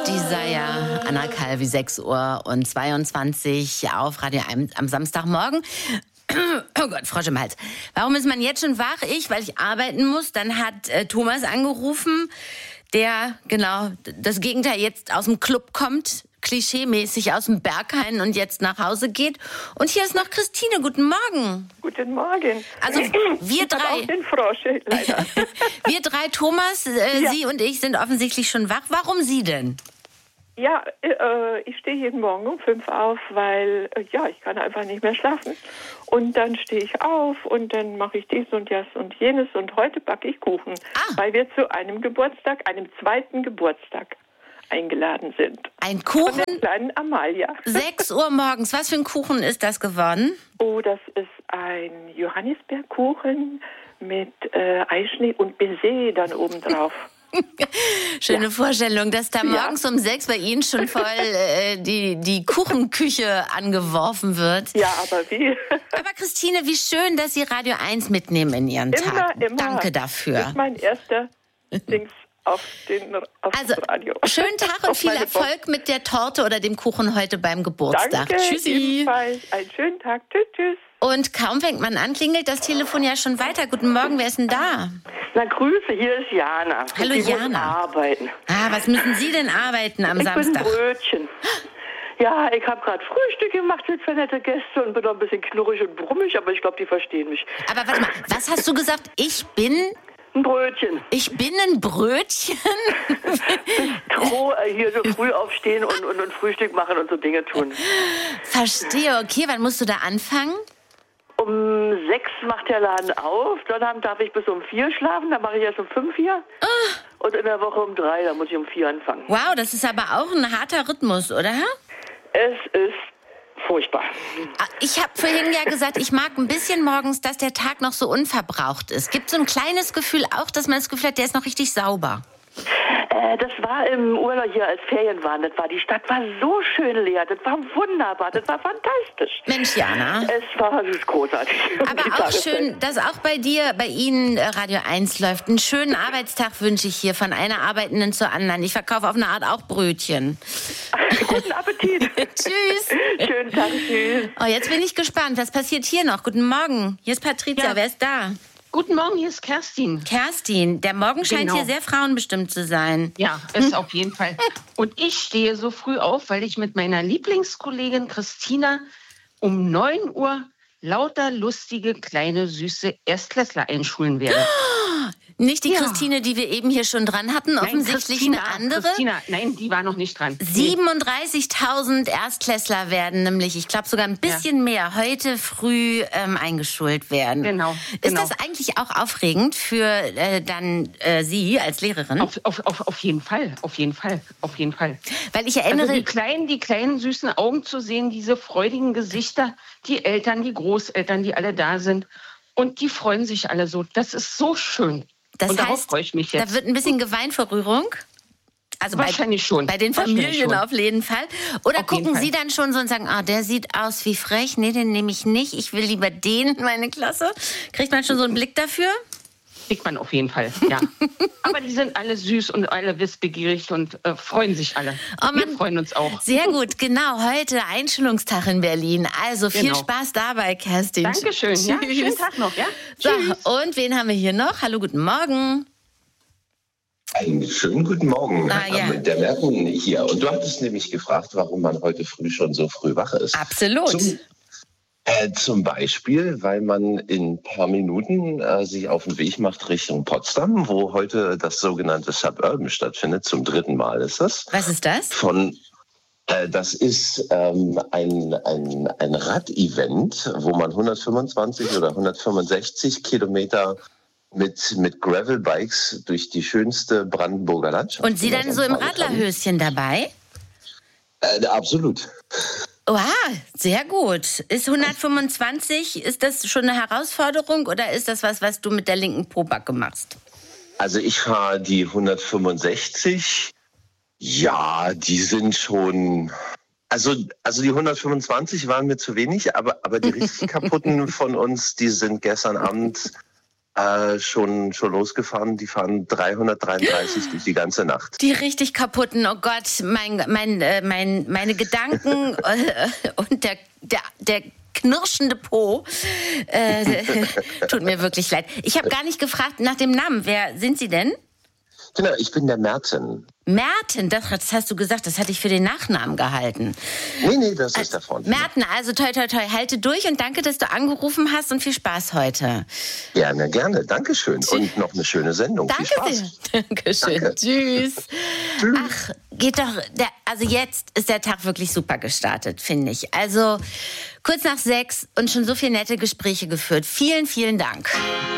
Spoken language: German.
Desire, Anna Calvi, 6 Uhr und 22 auf Radio 1 am Samstagmorgen. Oh Gott, Frosch im Hals. Warum ist man jetzt schon wach? Weil ich arbeiten muss. Dann hat Thomas angerufen, der, genau, das Gegenteil jetzt aus dem Club kommt, klischeemäßig aus dem Berghain und jetzt nach Hause geht. Und hier ist noch Christine. Guten Morgen. Guten Morgen. Also wir drei. Auch den Frosch, leider. Wir drei, Thomas, Sie und ich, sind offensichtlich schon wach. Warum Sie denn? Ja, ich stehe jeden Morgen um 5 auf, weil ich kann einfach nicht mehr schlafen. Und dann stehe ich auf und dann mache ich dies und das und jenes. Und heute backe ich Kuchen, weil wir zu einem zweiten Geburtstag eingeladen sind. Ein Kuchen? Von der kleinen Amalia. 6 Uhr morgens. Was für ein Kuchen ist das geworden? Oh, das ist ein Johannisbeerkuchen mit Eischnee und Baiser dann obendrauf. Schöne Vorstellung, dass da morgens um 6 bei Ihnen schon voll die Kuchenküche angeworfen wird. Ja, aber wie? Aber Christine, wie schön, dass Sie Radio 1 mitnehmen in Ihren Tag. Immer. Danke dafür. Das ist mein erster Dings auf das Radio. Schönen Tag und viel Erfolg mit der Torte oder dem Kuchen heute beim Geburtstag. Danke, Tschüssi. Ebenfalls. Einen schönen Tag. Tschüss. Und kaum fängt man an, klingelt das Telefon ja schon weiter. Guten Morgen, wer ist denn da? Na, Grüße, hier ist Jana. Hallo ich Jana. Muss arbeiten. Was müssen Sie denn arbeiten am Samstag? Ich bin Brötchen. Ja, ich habe gerade Frühstück gemacht mit zwei nette Gäste und bin noch ein bisschen knurrig und brummig, aber ich glaube, die verstehen mich. Aber warte mal, was hast du gesagt? Ich bin ein Brötchen. Ich bin ein Brötchen? Hier so früh aufstehen und Frühstück machen und so Dinge tun. Verstehe, okay. Wann musst du da anfangen? Um 6 macht der Laden auf. Dann darf ich bis um 4 schlafen. Dann mache ich erst um 5 hier. Und in der Woche um 3. Dann muss ich um 4 anfangen. Wow, das ist aber auch ein harter Rhythmus, oder? Es ist furchtbar. Ich habe vorhin ja gesagt, ich mag ein bisschen morgens, dass der Tag noch so unverbraucht ist. Gibt so ein kleines Gefühl auch, dass man das Gefühl hat, der ist noch richtig sauber? Das war im Urlaub hier, als Ferien waren. Die Stadt war so schön leer. Das war wunderbar. Das war fantastisch. Mensch, Jana. Es ist großartig. Aber auch schön, dass auch bei Ihnen Radio 1 läuft. Einen schönen Arbeitstag wünsche ich hier von einer Arbeitenden zur anderen. Ich verkaufe auf eine Art auch Brötchen. Guten Appetit. Tschüss. Schönen Tag, tschüss. Oh, jetzt bin ich gespannt. Was passiert hier noch? Guten Morgen. Hier ist Patricia. Wer ist da? Guten Morgen, hier ist Kerstin. Kerstin, der Morgen scheint hier sehr frauenbestimmt zu sein. Ja, ist auf jeden Fall. Und ich stehe so früh auf, weil ich mit meiner Lieblingskollegin Christina um 9 Uhr lauter lustige, kleine, süße Erstklässler einschulen werde. Nicht die Christine, die wir eben hier schon dran hatten, offensichtlich eine andere. Nein, die war noch nicht dran. 37.000 Erstklässler werden nämlich, ich glaube sogar ein bisschen mehr, heute früh eingeschult werden. Genau. Ist das eigentlich auch aufregend für Sie als Lehrerin? Auf jeden Fall, auf jeden Fall. Weil ich erinnere... Also die kleinen süßen Augen zu sehen, diese freudigen Gesichter, die Eltern, die Großeltern, die alle da sind. Und die freuen sich alle so. Das ist so schön. Das heißt, freue ich mich jetzt. Da wird ein bisschen geweint vor Rührung? Also wahrscheinlich schon. Bei den Familien auf jeden Fall. Oder auf gucken Sie dann schon so und sagen, der sieht aus wie frech. Nee, den nehme ich nicht. Ich will lieber den in meine Klasse. Kriegt man schon so einen Blick dafür? Kriegt man auf jeden Fall, ja. Aber die sind alle süß und alle wissbegierig und freuen sich alle. Wir freuen uns auch. Sehr gut, genau. Heute Einschulungstag in Berlin. Also viel Spaß dabei, Kerstin. Dankeschön. Ja, schönen Tag noch. Ja? So, und wen haben wir hier noch? Hallo, guten Morgen. Einen schönen guten Morgen. Der Merten hier. Und du hattest nämlich gefragt, warum man heute früh schon so früh wach ist. Absolut. Zum Beispiel, weil man in ein paar Minuten sich auf den Weg macht Richtung Potsdam, wo heute das sogenannte Suburban stattfindet. Zum 3. Mal ist das. Was ist das? Das ist ein Rad-Event, wo man 125 oder 165 Kilometer mit Gravel-Bikes durch die schönste Brandenburger Landschaft. Und Sie dann so im Radlerhöschen dabei? Absolut. Wow, sehr gut. Ist 125, ist das schon eine Herausforderung oder ist das was du mit der linken Pobacke machst? Also ich fahre die 165. Ja, die sind schon... Also die 125 waren mir zu wenig, aber die richtig kaputten von uns, die sind gestern Abend Schon losgefahren. Die fahren 333 durch die ganze Nacht. Die richtig kaputten, oh Gott, meine Gedanken und der knirschende Po. Tut mir wirklich leid. Ich habe gar nicht gefragt nach dem Namen. Wer sind Sie denn? Genau, ich bin der Merten. Merten, das hast du gesagt, das hatte ich für den Nachnamen gehalten. Nee, das ist der Vorname. Merten, also toi, toi, toi, halte durch und danke, dass du angerufen hast und viel Spaß heute. Gerne, Dankeschön. Und noch eine schöne Sendung. Danke viel Spaß. sehr. Dankeschön. Danke. Tschüss. Ach, geht doch, also jetzt ist der Tag wirklich super gestartet, finde ich. Also kurz nach 6 und schon so viele nette Gespräche geführt. Vielen, vielen Dank.